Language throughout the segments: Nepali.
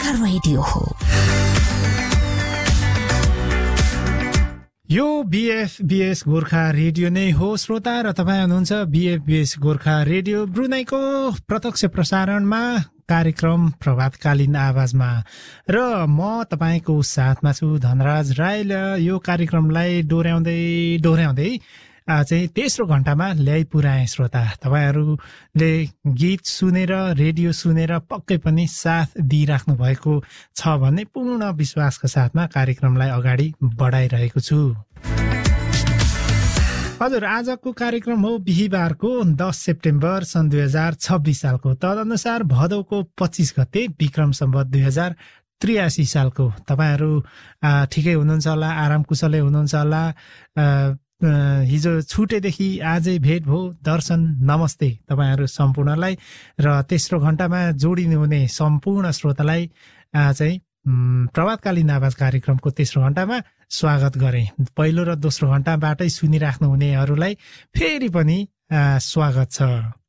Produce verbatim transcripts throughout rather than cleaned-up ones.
रेडियो हो। यो बीएफबीएस गोर्खा रेडियो नै हो श्रोता, र तपाईँ हुनुहुन्छ बीएफबीएस गोर्खा रेडियो ब्रुनाईको प्रत्यक्ष प्रसारणमा कार्यक्रम प्रभातकालीन आवाजमा, र म तपाईँको साथमा छु धनराज राई। यो कार्यक्रमलाई डोर्याउँदै डोर्याउँदै चाहिँ तेस्रो घण्टामा ल्याइ पुर्याए श्रोता। तपाईँहरूले गीत सुनेर रेडियो सुनेर पक्कै पनि साथ दिइराख्नु भएको छ भन्ने पूर्ण विश्वासका साथमा कार्यक्रमलाई अगाडि बढाइरहेको छु। हजुर, आजको कार्यक्रम हो बिहिबारको दस सेप्टेम्बर सन् दुई हजार छब्बिस सालको, तदनुसार भदौको पच्चिस गते विक्रम सम्वत दुई हजार त्रियासी सालको। तपाईँहरू ठिकै हुनुहुन्छ होला, आराम कुशलै हुनुहुन्छ होला। हिजो छुटेदेखि आजै भेट भयो। दर्शन नमस्ते तपाईँहरू सम्पूर्णलाई, र तेस्रो घण्टामा जोडिनु हुने सम्पूर्ण श्रोतालाई चाहिँ प्रभातकालीन आवाज कार्यक्रमको तेस्रो घण्टामा स्वागत गरे। पहिलो र दोस्रो घण्टाबाटै सुनिराख्नु हुनेहरूलाई फेरि पनि स्वागत छ।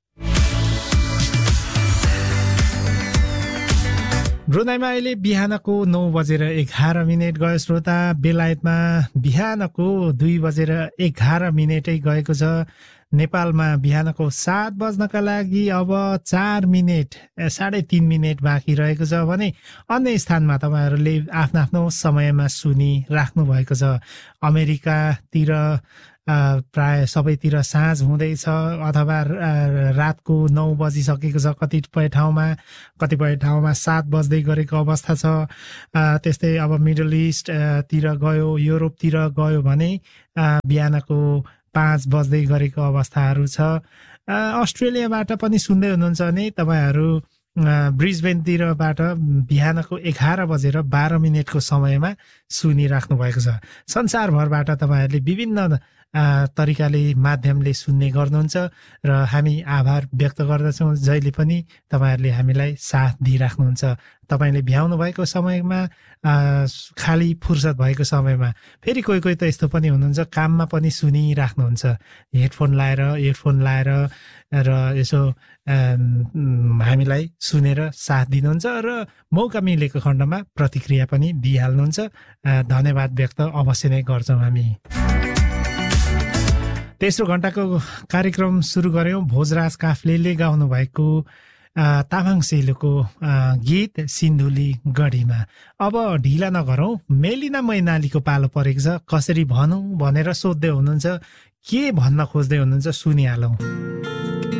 ब्रुनाईमा अहिले बिहानको नौ बजेर एघार मिनट गयो श्रोता। बेलायतमा बिहानको दुई बजेर एघार मिनटै गएको छ। नेपालमा बिहानको सात बज्नका लागि अब चार मिनट साढे तीन मिनट बाँकी रहेको छ भने अन्य स्थानमा तपाईँहरूले आफ्नो आफ्नो समयमा सुनिराख्नु भएको छ। अमेरिकातिर प्राय सबैतिर साँझ हुँदैछ अथवा रातको नौ बजिसकेको छ कतिपय ठाउँमा, कतिपय ठाउँमा सात बज्दै गरेको अवस्था छ। त्यस्तै अब मिडल इस्टतिर गयो, युरोपतिर गयो भने बिहानको पाँच बज्दै गरेको अवस्थाहरू छ। अस्ट्रेलियाबाट पनि सुन्दै हुनुहुन्छ भने तपाईँहरू ब्रिजबेनतिरबाट बिहानको एघार बजेर बाह्र मिनटको समयमा सुनिराख्नु भएको छ। संसारभरबाट तपाईँहरूले विभिन्न तरिकाले माध्यमले सुन्ने गर्नुहुन्छ र हामी आभार व्यक्त गर्दछौँ। जहिले पनि तपाईँहरूले हामीलाई साथ दिइराख्नुहुन्छ। तपाईँले भ्याउनु भएको समयमा, खाली फुर्सद भएको समयमा, फेरि कोही कोही त यस्तो पनि हुनुहुन्छ काममा पनि सुनिराख्नुहुन्छ, हेडफोन लाएर इयरफोन लाएर र यसो हामीलाई सुनेर साथ दिनुहुन्छ र मौका मिलेको खण्डमा प्रतिक्रिया पनि दिइहाल्नुहुन्छ। धन्यवाद व्यक्त अवश्य नै गर्छौँ हामी। तेस्रो घण्टाको कार्यक्रम सुरु गऱ्यौँ भोजराज काफ्लेले गाउनु भएको तामाङ सेलोको गीत सिन्धुली गढीमा। अब ढिला नगरौँ, मेलिना मैनालीको पालो परेको छ। कसरी भनौँ भनेर सोध्दै हुनुहुन्छ, के भन्न खोज्दै हुनुहुन्छ सुनिहालौँ।